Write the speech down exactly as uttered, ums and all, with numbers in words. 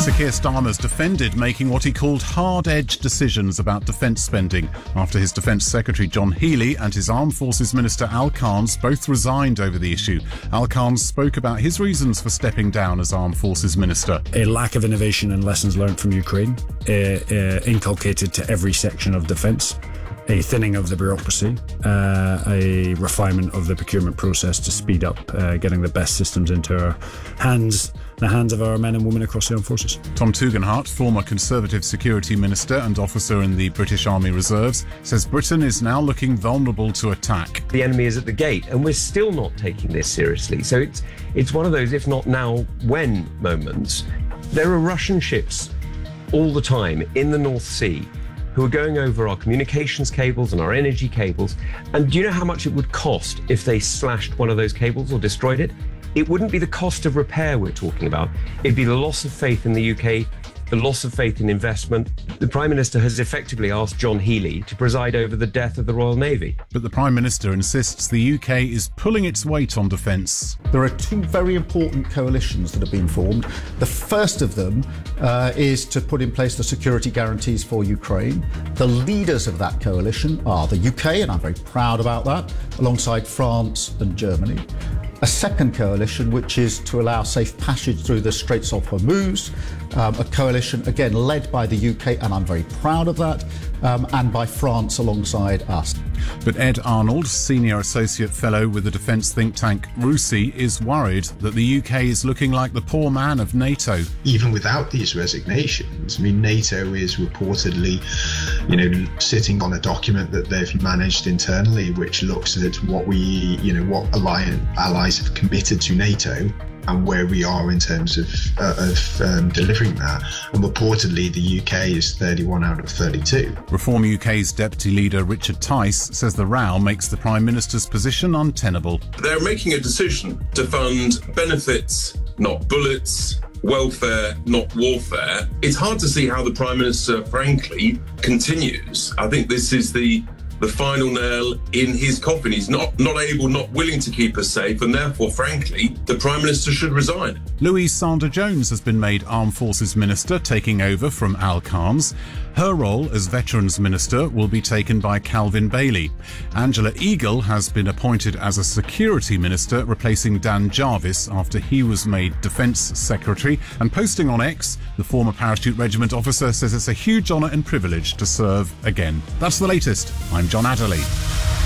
Sir Keir Starmer's defended making what he called hard-edged decisions about defence spending after his Defence Secretary John Healey and his Armed Forces Minister Al Carnes both resigned over the issue. Al Carnes spoke about his reasons for stepping down as Armed Forces Minister. A lack of innovation and lessons learned from Ukraine, uh, uh, inculcated to every section of defence. A thinning of the bureaucracy, uh, a refinement of the procurement process to speed up uh, getting the best systems into our hands, the hands of our men and women across the armed forces. Tom Tugendhat, former Conservative Security Minister and officer in the British Army Reserves, says Britain is now looking vulnerable to attack. The enemy is at the gate, and we're still not taking this seriously. So it's it's one of those if not now, when moments. There are Russian ships all the time in the North Sea who are going over our communications cables and our energy cables. And do you know how much it would cost if they slashed one of those cables or destroyed it? It wouldn't be the cost of repair we're talking about. It'd be the loss of faith in the U K, the loss of faith in investment. The Prime Minister has effectively asked John Healey to preside over the death of the Royal Navy. But the Prime Minister insists the U K is pulling its weight on defence. There are two very important coalitions that have been formed. The first of them uh, is to put in place the security guarantees for Ukraine. The leaders of that coalition are the U K, and I'm very proud about that, alongside France and Germany. A second coalition, which is to allow safe passage through the Straits of Hormuz, um, a coalition, again, led by the U K, and I'm very proud of that, um, and by France alongside us. But Ed Arnold, Senior Associate Fellow with the defence think tank RUSI, is worried that the U K is looking like the poor man of NATO. Even without these resignations, I mean, NATO is reportedly, you know, sitting on a document that they've managed internally, which looks at what we, you know, what alliance, allies have committed to NATO and where we are in terms of, uh, of um, delivering that. And reportedly, the U K is thirty-one out of thirty-two. Reform U K's Deputy Leader Richard Tice says the row makes the Prime Minister's position untenable. They're making a decision to fund benefits, not bullets, welfare, not warfare. It's hard to see how the Prime Minister, frankly, continues. I think this is the the final nail in his coffin. He's not, not able, not willing to keep us safe, and therefore, frankly, the Prime Minister should resign. Louise Sanders-Jones has been made Armed Forces Minister, taking over from Al Carnes. Her role as Veterans Minister will be taken by Calvin Bailey. Angela Eagle has been appointed as a Security Minister, replacing Dan Jarvis after he was made Defence Secretary. And posting on X, the former Parachute Regiment officer says it's a huge honour and privilege to serve again. That's the latest. I'm John Adderley.